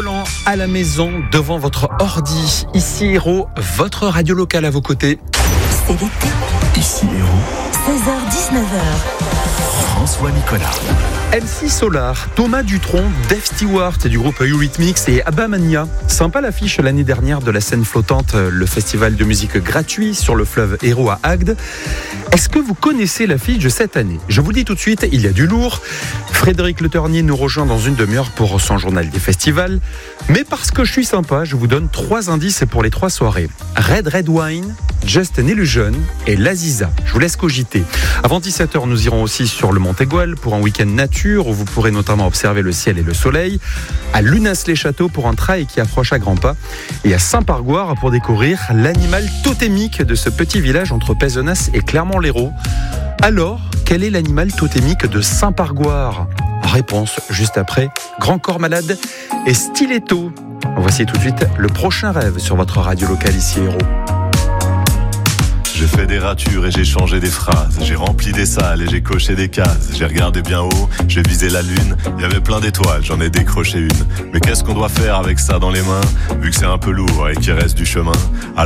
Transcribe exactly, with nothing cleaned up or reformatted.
volant, à la maison, devant votre ordi. Ici Héros, votre radio locale à vos côtés. C'est l'été. Ici Héros. seize heures dix-neuf heures. François Nicolas. M C Solar, Thomas Dutronc, Dave Stewart du groupe Eurythmics et Abba Mania. Sympa l'affiche l'année dernière de la scène flottante, le festival de musique gratuit sur le fleuve Hérault à Agde. Est-ce que vous connaissez l'affiche de cette année ? Je vous le dis tout de suite, il y a du lourd. Frédéric Le Ternier nous rejoint dans une demi-heure pour son journal des festivals. Mais parce que je suis sympa, je vous donne trois indices pour les trois soirées. Red Red Wine, Just an Illusion et l'Aziza. Je vous laisse cogiter. Avant dix-sept heures, nous irons aussi sur le Mont-Aigoual pour un week-end nature où vous pourrez notamment observer le ciel et le soleil. À Lunas-les-Châteaux pour un trail qui approche à grands pas. Et à Saint-Pargoire pour découvrir l'animal totémique de ce petit village entre Pézenas et Clermont-Lérault. Alors, quel est l'animal totémique de Saint-Pargoire ? Réponse juste après Grand Corps Malade et Stiletto. Voici tout de suite le prochain rêve sur votre radio locale ici Héros. J'ai fait des ratures et j'ai changé des phrases. J'ai rempli des salles et j'ai coché des cases. J'ai regardé bien haut, j'ai visé la lune. Il y avait plein d'étoiles, j'en ai décroché une. Mais qu'est-ce qu'on doit faire avec ça dans les mains, vu que c'est un peu lourd et qu'il reste du chemin ?